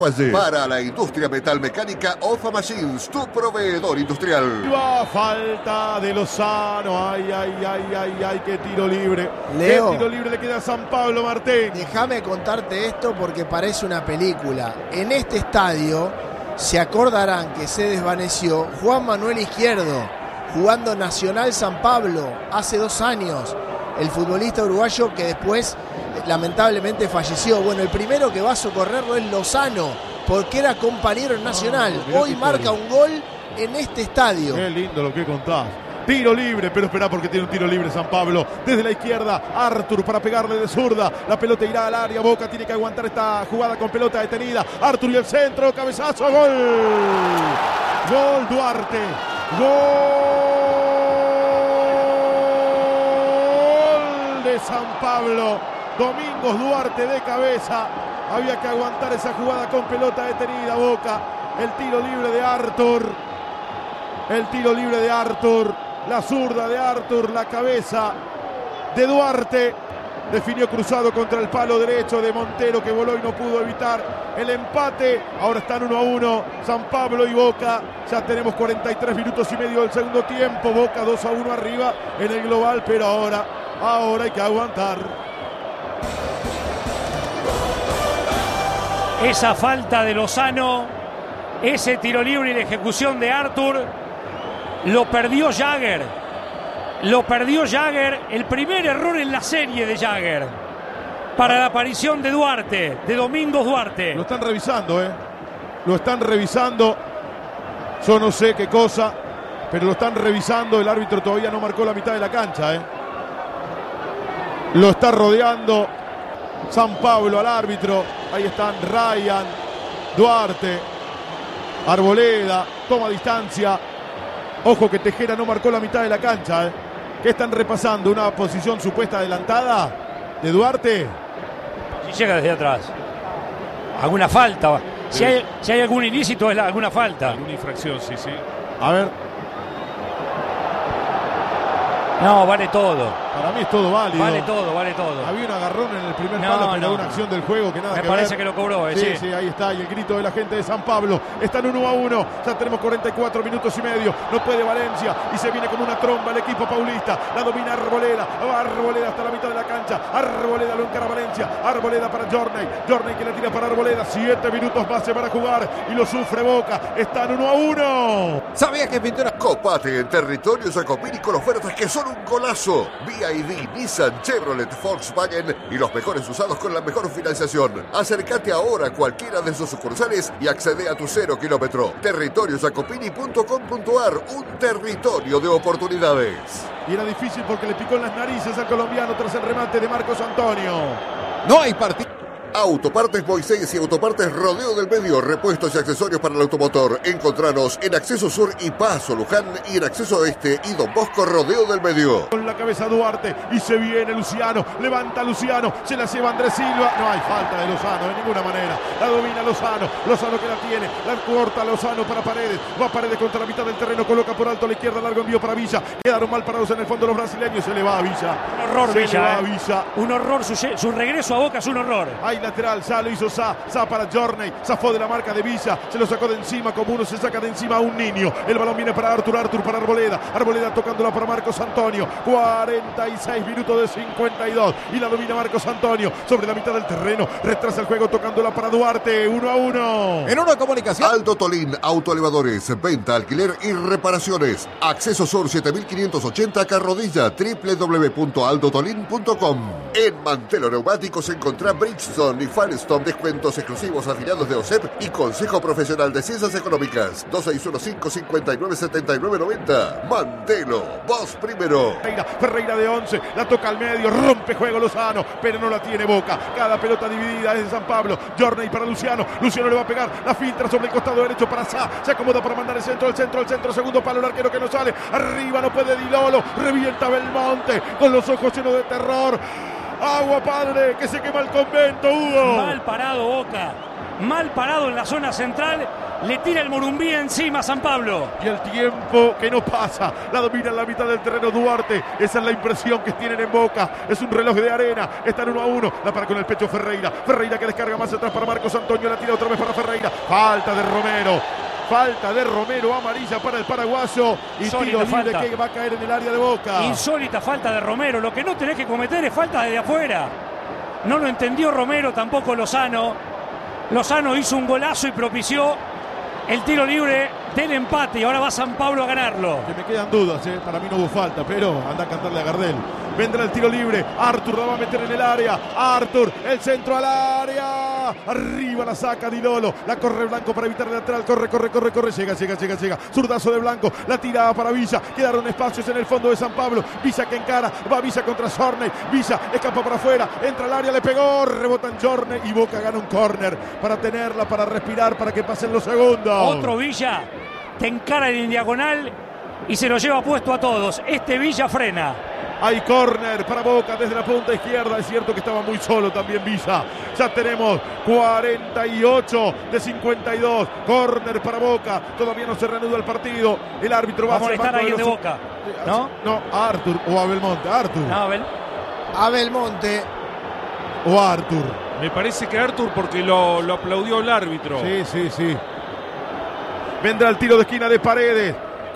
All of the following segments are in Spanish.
Para la industria metalmecánica, OFA Machines, tu proveedor industrial. Falta de Lozano. Ay, qué tiro libre. Leo, qué tiro libre le queda a San Pablo, Martín. Déjame contarte esto porque parece una película. En este estadio se acordarán que se desvaneció Juan Manuel Izquierdo, jugando Nacional San Pablo hace 2 años. El futbolista uruguayo que después lamentablemente falleció. Bueno, el primero que va a socorrerlo es Lozano, porque era compañero en Nacional. Hoy marca un gol en este estadio. Qué lindo lo que contás. Tiro libre, pero espera porque tiene un tiro libre San Pablo. Desde la izquierda, Artur para pegarle de zurda. La pelota irá al área. Boca tiene que aguantar esta jugada con pelota detenida. Artur y el centro, cabezazo, gol. Gol Duarte. Gol de San Pablo. Domingos Duarte de cabeza. Había que aguantar esa jugada con pelota detenida. Boca. El tiro libre de Artur. El tiro libre de Artur. La zurda de Artur. La cabeza de Duarte. Definió cruzado contra el palo derecho de Montero, que voló y no pudo evitar el empate. Ahora están 1-1 San Pablo y Boca. Ya tenemos 43 minutos y medio del segundo tiempo. Boca 2-1 arriba en el global, pero ahora hay que aguantar. Esa falta de Lozano, ese tiro libre y la ejecución de Artur, lo perdió Jagger. Lo perdió Jagger, el primer error en la serie de Jagger para la aparición de Duarte, de Domingos Duarte. Lo están revisando, Lo están revisando. Yo no sé qué cosa, pero lo están revisando. El árbitro todavía no marcó la mitad de la cancha, Lo está rodeando San Pablo al árbitro. Ahí están Ryan, Duarte, Arboleda, toma distancia. Ojo que Tejera no marcó la mitad de la cancha, ¿Qué están repasando? ¿Una posición supuesta adelantada de Duarte? Si llega desde atrás. ¿Alguna falta? Si hay algún ilícito, es alguna falta. Alguna infracción, sí. A ver. No, vale todo. Para mí es todo válido. Vale todo. Había un agarrón en el primer palo, pero una acción del juego que nada que ver. Me parece que lo cobró, Sí, ahí está. Y el grito de la gente de San Pablo. Están 1-1. Ya tenemos 44 minutos y medio. No puede Valencia. Y se viene como una tromba el equipo paulista. La domina Arboleda. Arboleda hasta la mitad de la cancha. Arboleda lo encara Valencia. Arboleda para Jorney. Jorney que la tira para Arboleda. 7 minutos más se van a jugar. Y lo sufre Boca. Están 1-1. ¿Sabías que Pintura? Copate en territorio Jacopini con ofertas que son un golazo. BYD, Nissan, Chevrolet, Volkswagen y los mejores usados con la mejor financiación. Acércate ahora a cualquiera de sus sucursales y accede a tu 0 kilómetro. Territoriojacopini.com.ar, un territorio de oportunidades. Y era difícil porque le picó en las narices al colombiano tras el remate de Marcos Antonio. No hay partido. Autopartes Moisés y Autopartes Rodeo del Medio, repuestos y accesorios para el automotor. Encontranos en Acceso Sur y Paso Luján y en Acceso Este y Don Bosco Rodeo del Medio. Con la cabeza Duarte y se viene Luciano, levanta Luciano, se la lleva Andrés Silva. No hay falta de Lozano de ninguna manera. La domina Lozano que la tiene, la corta Lozano para Paredes. Va Paredes contra la mitad del terreno, coloca por alto a la izquierda, largo envío para Villa. Quedaron mal parados en el fondo los brasileños, se le va a Villa. Un horror se Villa, le va a Villa. Un horror, su regreso a Boca es un horror. Hay lateral, Sa lo hizo Sa para Jorney, zafó de la marca de Villa, se lo sacó de encima como uno se saca de encima a un niño. El balón viene para Artur para Arboleda tocándola para Marcos Antonio. 46 minutos de 52 y la domina Marcos Antonio sobre la mitad del terreno, retrasa el juego tocándola para Duarte. 1-1. En una comunicación, Aldo Tolín, autoelevadores, venta, alquiler y reparaciones. Acceso Sur 7580 Carrodilla, www.aldotolin.com. En Mantelo Neumáticos encontrá Bridgestone y Firestone, descuentos exclusivos afiliados de OSEP y Consejo Profesional de Ciencias Económicas. 2615-597990. Mantelo, vos primero. Ferreira de 11, la toca al medio, rompe juego Lozano, pero no la tiene Boca. Cada pelota dividida es de San Pablo. Jorney para Luciano le va a pegar, la filtra sobre el costado derecho para Sa, se acomoda para mandar el centro, segundo palo, el arquero que no sale, arriba no puede Dilolo, revienta Belmonte, con los ojos llenos de terror. Agua padre, que se quema el convento, Hugo. Mal parado Boca, mal parado en la zona central Le tira el Morumbí encima a San Pablo. Y el tiempo que no pasa, la domina en la mitad del terreno Duarte. Esa es la impresión que tienen en Boca. Es un reloj de arena. Están 1-1. La para con el pecho Ferreira. Ferreira que descarga más atrás para Marcos Antonio. La tira otra vez para Ferreira. Falta de Romero, amarilla para el paraguayo. Y tiro libre falta que va a caer en el área de Boca. Insólita falta de Romero. Lo que no tenés que cometer es falta desde afuera. No lo entendió Romero, tampoco Lozano. Lozano hizo un golazo y propició el tiro libre del empate y ahora va San Pablo a ganarlo. Que me quedan dudas, para mí no hubo falta, pero anda a cantarle a Gardel. Vendrá el tiro libre, Artur la va a meter en el área, Artur, el centro al área, arriba la saca Di Lolo, la corre Blanco para evitar el lateral, corre, llega, zurdazo de Blanco, la tira para Villa, quedaron espacios en el fondo de San Pablo, Villa que encara, va Villa contra Jorney, Villa escapa para afuera, entra al área, le pegó, rebota en Jorney y Boca gana un córner para tenerla, para respirar, para que pasen los segundos. Otro Villa que encara en diagonal y se lo lleva puesto a todos. Este Villa frena. Hay córner para Boca desde la punta izquierda. Es cierto que estaba muy solo también Villa. Ya tenemos 48 de 52. Córner para Boca. Todavía no se reanuda el partido. El árbitro va a molestar a alguien de Boca. ¿No? No, a Artur o a Belmonte. Artur. No, a Belmonte. O a Artur. Me parece que Artur porque lo aplaudió el árbitro. Sí. Vendrá el tiro de esquina de Paredes.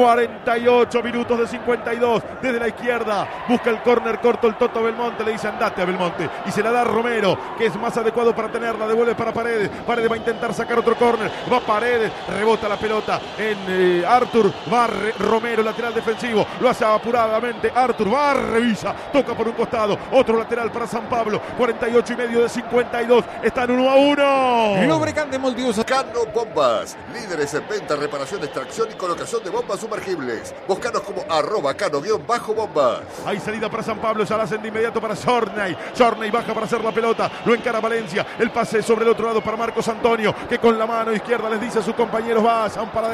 48 minutos de 52 desde la izquierda, busca el córner corto el Toto Belmonte, le dice andate a Belmonte y se la da a Romero, que es más adecuado para tenerla, devuelve para Paredes, Paredes va a intentar sacar otro córner, va Paredes, rebota la pelota en Artur, va Romero, lateral defensivo, lo hace apuradamente, Artur va, revisa, toca por un costado, otro lateral para San Pablo, 48 y medio de 52, están 1-1. Lubricante multiuso Cano Bombas, líderes en venta, reparación, extracción y colocación de bombas sumergibles. Búscanos como @cano_bombas. Hay salida para San Pablo, ya la hacen de inmediato para Jorney. Jorney baja para hacer la pelota, lo encara Valencia. El pase sobre el otro lado para Marcos Antonio, que con la mano izquierda les dice a sus compañeros, vayan para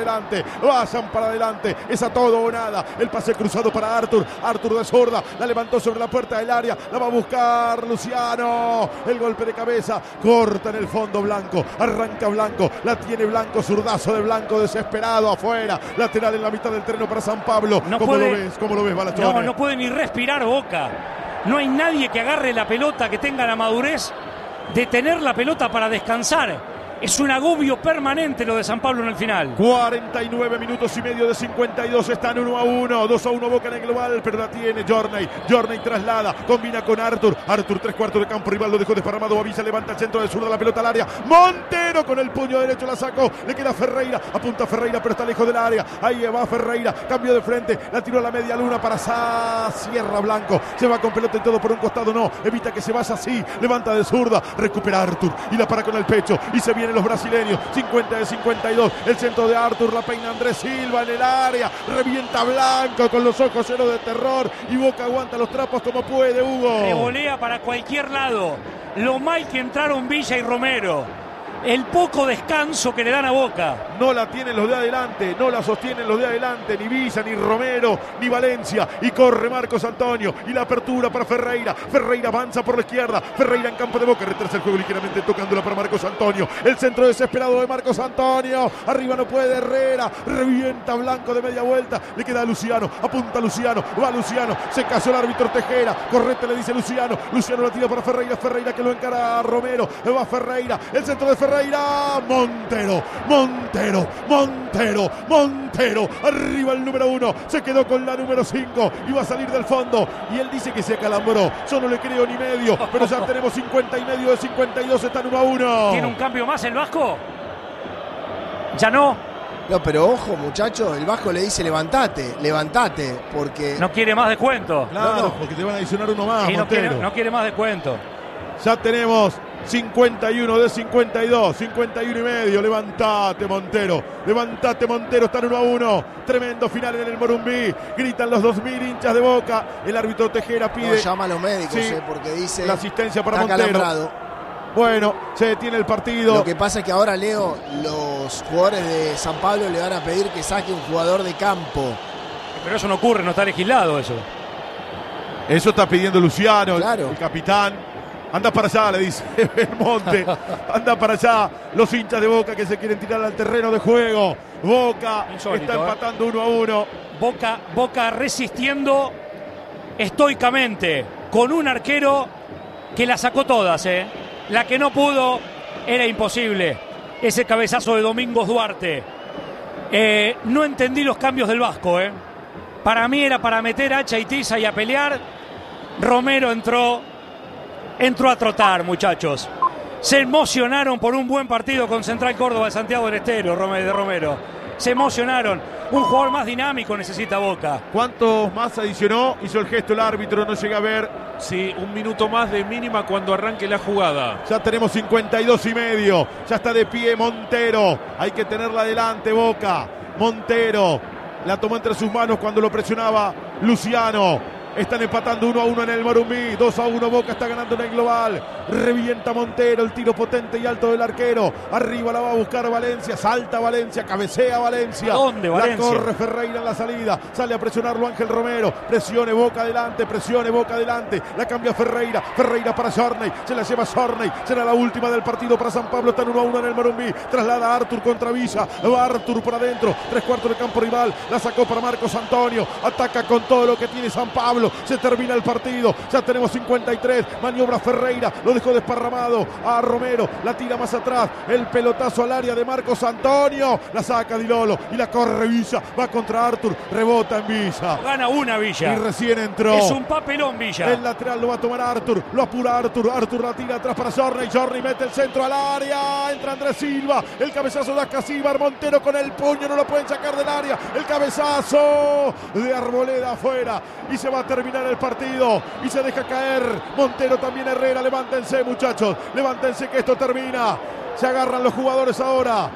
adelante. Es a todo o nada. El pase cruzado para Artur. Artur de zurda, la levantó sobre la puerta del área, la va a buscar Luciano. El golpe de cabeza, corta en el fondo Blanco. Arranca Blanco, la tiene Blanco, zurdazo de Blanco desesperado afuera. Lateral en la mitad del terreno para San Pablo. ¿Cómo lo ves, Balachone? No puede ni respirar Boca. No hay nadie que agarre la pelota, que tenga la madurez de tener la pelota para descansar. Es un agobio permanente lo de San Pablo en el final. 49 minutos y medio de 52. Están 1-1. 2-1 Boca en el global, pero la tiene Jorney. Jorney traslada, combina con Artur. Artur, 3/4 de campo, rival lo dejó desparramado. Avisa, levanta el centro de zurda, la pelota al área. Montero con el puño derecho la sacó. Le queda Ferreira. Apunta Ferreira, pero está lejos del área. Ahí va Ferreira. Cambio de frente. La tiró a la media luna para Sierra Blanco. Se va con pelota y todo por un costado. No, evita que se vaya así. Levanta de zurda. Recupera Artur. Y la para con el pecho. Y se vienen los brasileños, 50 de 52, el centro de Artur, la peina Andrés Silva en el área, revienta Blanco con los ojos llenos de terror y Boca aguanta los trapos como puede, Hugo. Revolea para cualquier lado, lo mal que entraron Villa y Romero. El poco descanso que le dan a Boca. No la tienen los de adelante, no la sostienen los de adelante, ni Villa, ni Romero, ni Valencia. Y corre Marcos Antonio. Y la apertura para Ferreira. Ferreira avanza por la izquierda. Ferreira en campo de Boca. Retrasa el juego ligeramente tocándola para Marcos Antonio. El centro desesperado de Marcos Antonio. Arriba no puede Herrera. Revienta Blanco de media vuelta. Le queda a Luciano. Apunta Luciano. Va Luciano. Se casó el árbitro Tejera. Correte le dice Luciano. Luciano la tira para Ferreira. Ferreira que lo encara a Romero. Va Ferreira. El centro de Ferreira. Montero, arriba el número 1, se quedó con la número 5 y va a salir del fondo y él dice que se acalambró, yo no le creo ni medio, pero ya tenemos 50 y medio de 52, están 1-1. ¿Tiene un cambio más el Vasco? Ya no. No, pero ojo, muchachos, el Vasco le dice levantate, porque... No quiere más descuento. Claro, porque te van a adicionar uno más, y no quiere más descuento. Ya tenemos 51 de 52, 51 y medio. Levantate, Montero, están 1-1. Tremendo final en el Morumbí. Gritan los 2000 hinchas de Boca. El árbitro Tejera pide. No, llama a los médicos, porque dice. La asistencia para está Montero. Calambrado. Bueno, se detiene el partido. Lo que pasa es que ahora, Leo, los jugadores de San Pablo le van a pedir que saque un jugador de campo. Pero eso no ocurre, no está legislado eso. Eso está pidiendo Luciano, claro. el capitán. Anda para allá, le dice Belmonte. Anda para allá los hinchas de Boca que se quieren tirar al terreno de juego. Boca insólito, está empatando 1-1. Boca resistiendo estoicamente con un arquero que la sacó todas. La que no pudo era imposible. Ese cabezazo de Domingos Duarte. No entendí los cambios del Vasco. Para mí era para meter a Hacha y Tiza y a pelear. Romero entró a trotar, muchachos. Se emocionaron por un buen partido con Central Córdoba de Santiago del Estero, de Romero. Se emocionaron. Un jugador más dinámico necesita Boca. ¿Cuántos más adicionó? Hizo el gesto el árbitro, no llega a ver. Sí, un minuto más de mínima cuando arranque la jugada. Ya tenemos 52:30. Ya está de pie Montero. Hay que tenerla adelante, Boca. Montero la tomó entre sus manos cuando lo presionaba Luciano. Están empatando 1-1 en el Morumbí. 2-1 Boca está ganando en el global. Revienta Montero, el tiro potente y alto del arquero. Arriba la va a buscar Valencia. Salta Valencia, cabecea Valencia. ¿A dónde Valencia? La corre Ferreira en la salida. Sale a presionarlo Ángel Romero. Presione Boca adelante, presione Boca adelante. La cambia Ferreira. Ferreira para Sorney. Se la lleva Sorney. Será la última del partido para San Pablo. Están 1-1 en el Morumbí. Traslada a Artur contra Villa. Va Artur por adentro. 3/4 del campo rival. La sacó para Marcos Antonio. Ataca con todo lo que tiene San Pablo. Se termina el partido. Ya tenemos 53. Maniobra Ferreira. Lo dejó desparramado a Romero. La tira más atrás. El pelotazo al área de Marcos Antonio. La saca Di Lolo. Y la corre Villa. Va contra Artur. Rebota en Villa. Gana una Villa. Y recién entró. Es un papelón Villa. El lateral lo va a tomar Artur. Lo apura Artur. Artur la tira atrás para Jorney. Jorney mete el centro al área. Entra Andrés Silva. El cabezazo de Acasíbar. Montero con el puño. No lo pueden sacar del área. El cabezazo de Arboleda afuera. Y se va a terminar el partido. Y se deja caer Montero, también Herrera. Levántense, muchachos. Levántense que esto termina. Se agarran los jugadores ahora.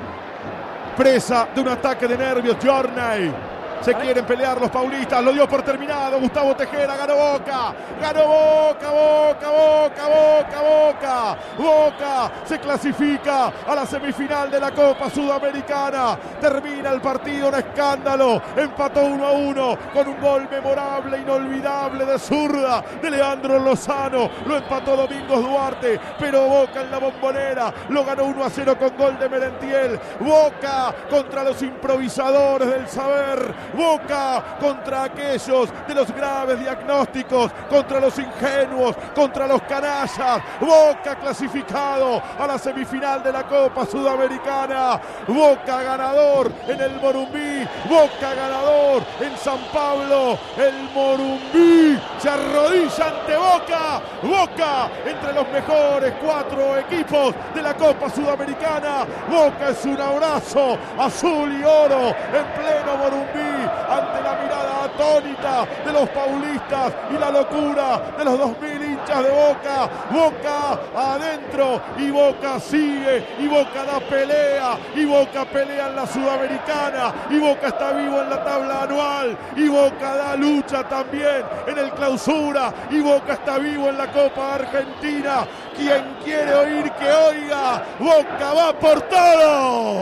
Presa de un ataque de nervios. Jorney. Se quieren pelear los paulistas. Lo dio por terminado Gustavo Tejera. Ganó Boca. Ganó Boca. Boca, Boca, Boca, Boca. Boca se clasifica a la semifinal de la Copa Sudamericana. Termina el partido. Un escándalo. Empató 1-1 con un gol memorable, inolvidable de zurda de Leandro Lozano. Lo empató Domingos Duarte. Pero Boca en la Bombonera lo ganó 1-0 con gol de Merentiel. Boca contra los improvisadores del saber. Boca contra aquellos de los graves diagnósticos, contra los ingenuos, contra los canallas. Boca clasificado a la semifinal de la Copa Sudamericana. Boca ganador en el Morumbí. Boca ganador en San Pablo. El Morumbí se arrodilla ante Boca. Boca entre los mejores 4 equipos de la Copa Sudamericana. Boca es un abrazo azul y oro en pleno Morumbí. Ante la mirada atónita de los paulistas y la locura de los 2000 hinchas de Boca. Boca adentro y Boca sigue y Boca da pelea y Boca pelea en la Sudamericana y Boca está vivo en la tabla anual y Boca da lucha también en el Clausura y Boca está vivo en la Copa Argentina. Quien quiere oír que oiga. Boca va por todo.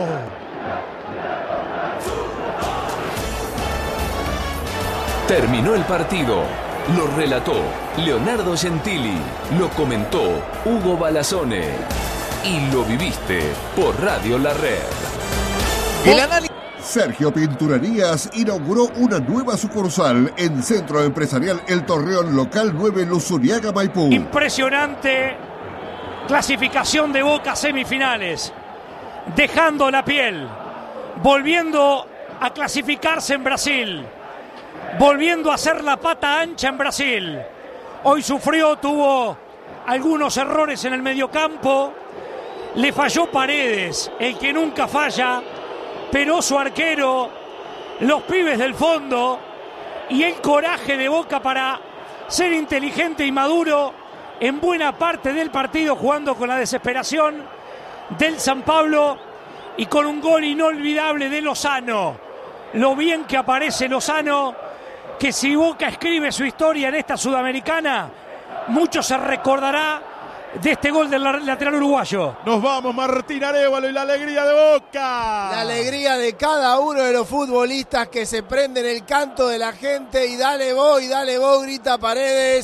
Terminó el partido. Lo relató Leonardo Gentili. Lo comentó Hugo Balazone. Y lo viviste por Radio La Red. El análisis. Sergio Pinturerías inauguró una nueva sucursal en Centro Empresarial El Torreón, local 9, Luzuriaga, Maipú. Impresionante clasificación de Boca a semifinales. Dejando la piel. Volviendo a clasificarse en Brasil. Volviendo a hacer la pata ancha en Brasil. Hoy tuvo algunos errores en el mediocampo. Le falló Paredes, el que nunca falla. Pero su arquero, los pibes del fondo y el coraje de Boca para ser inteligente y maduro en buena parte del partido, jugando con la desesperación del San Pablo y con un gol inolvidable de Lozano. Lo bien que aparece Lozano, que si Boca escribe su historia en esta Sudamericana, mucho se recordará de este gol del lateral uruguayo. Nos vamos, Martín Arévalo, y la alegría de Boca. La alegría de cada uno de los futbolistas que se prenden el canto de la gente y dale vos, grita Paredes.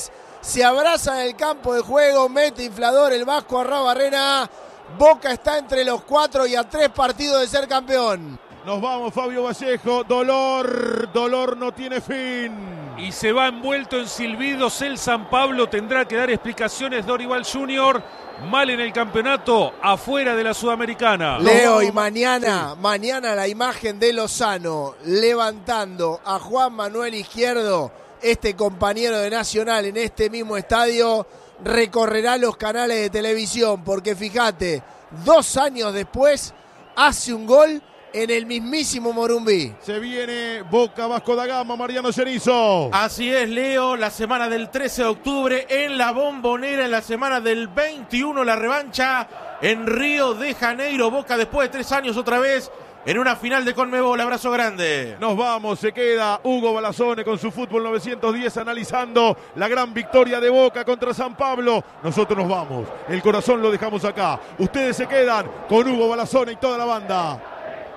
se abrazan en el campo de juego, mete inflador el Vasco Arrabarrena. Boca está entre los 4 y a 3 partidos de ser campeón. Nos vamos, Fabio Vallejo. Dolor no tiene fin. Y se va envuelto en silbidos el San Pablo. Tendrá que dar explicaciones Dorival Junior. Mal en el campeonato, afuera de la Sudamericana. Leo, y mañana la imagen de Lozano levantando a Juan Manuel Izquierdo, este compañero de Nacional en este mismo estadio, recorrerá los canales de televisión, porque fíjate, 2 años después hace un gol en el mismísimo Morumbí. Se viene Boca Vasco da Gama, Mariano Cerizo. Así es, Leo, la semana del 13 de octubre en la Bombonera, en la semana del 21 la revancha en Río de Janeiro. Boca después de 3 años otra vez en una final de Conmebol. Abrazo grande. Nos vamos, se queda Hugo Balazone con su Fútbol 910 analizando la gran victoria de Boca contra San Pablo. Nosotros nos vamos, el corazón lo dejamos acá. Ustedes se quedan con Hugo Balazone y toda la banda.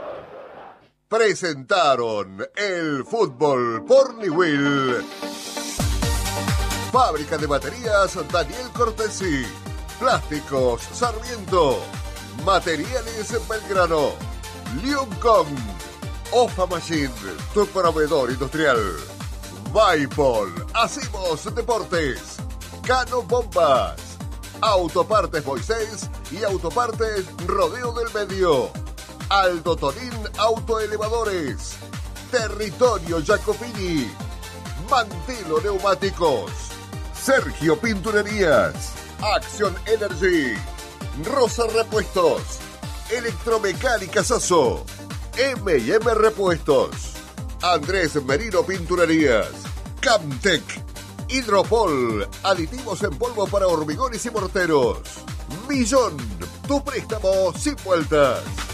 Presentaron el fútbol por Niwil. Fábrica de baterías Daniel Cortesi. Plásticos Sarmiento. Materiales Belgrano. Liuncom. Ofa Machine, tu proveedor industrial. Vaipol. Hacemos deportes. Cano Bombas. Autopartes Moisés y Autopartes Rodeo del Medio. Aldo Tonín Autoelevadores. Territorio Jacopini. Mantelo Neumáticos. Sergio Pinturerías. Acción Energy. Rosa Repuestos. Electromecánica Sasso. M&M Repuestos. Andrés Merino Pinturerías. Camtec. Hidropol. Aditivos en polvo para hormigones y morteros. Millón. Tu préstamo sin vueltas.